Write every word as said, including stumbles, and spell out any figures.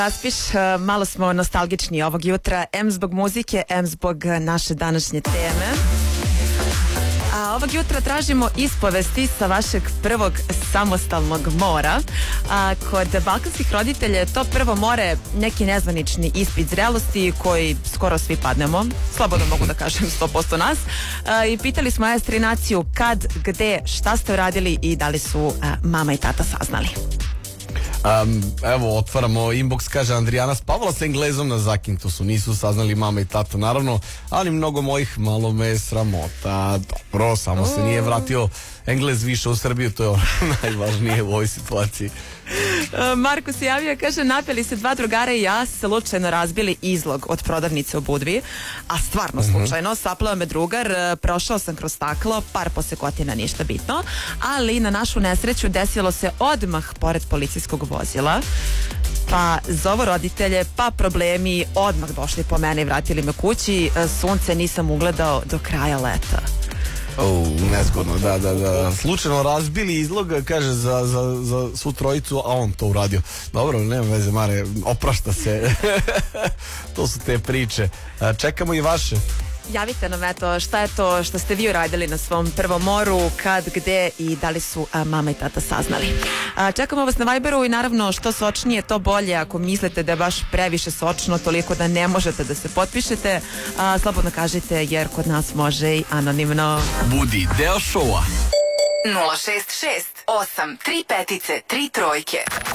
Raspiš, malo smo nostalgični ovog jutra, em zbog muzike, em zbog naše današnje teme. A ovog jutra tražimo ispovesti sa vašeg prvog samostalnog mora. A kod balkanskih roditelja je to prvo more neki nezvanični ispit zrelosti koji skoro svi padnemo, slobodno mogu da kažem sto posto nas. A, I pitali smo estrinaciju kad, gde, šta ste uradili i da li su a, mama i tata saznali. Um, evo, otvaramo inbox, kaže Andrijana, spavala sa Englezom na Zakintosu, nisu saznali mama i tata, naravno, ali mnogo mojih, malo me sramota. Dobro, samo se nije vratio Englez više u Srbiju, to je ono najvažnije u ovoj situaciji. Marko se javio, kaže, napeli se dva drugara i ja slučajno razbili izlog od prodavnice u Budvi, a stvarno slučajno, sapleo me drugar, prošao sam kroz staklo, par posekotina, ništa bitno, ali na našu nesreću desilo se odmah pored policijskog vozila, pa zovu roditelje, pa problemi, odmah došli po mene i vratili me kući, sunce nisam ugledao do kraja leta. Oh, nezgodno, da, da, da. Slučajno razbili izlog, kaže, za, za, za svu trojicu, a on to uradio. Dobro, nema veze, Mare, oprašta se. To su te priče. Čekamo i vaše. Javite nam, eto, šta je to što ste vi uradili na svom prvom moru, kad, gde i da li su a, mama i tata saznali. A, čekamo vas na Viberu i naravno što sočnije to bolje. Ako mislite da je baš previše sočno, toliko da ne možete da se potpišete, a, slobodno kažite jer kod nas može i anonimno. Budi deo šova. nula šest šest osam tri petice tri trojke.